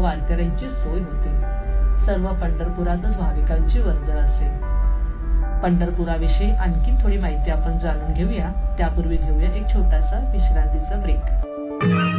वारकऱ्यांची सोय होते. सर्व पंढरपुरातच भाविकांची वर्दळ असेल. पंढरपुराविषयी आणखी थोडी माहिती आपण जाणून घेऊया. त्यापूर्वी घेऊया एक छोटासा विश्रांतीचा ब्रेक.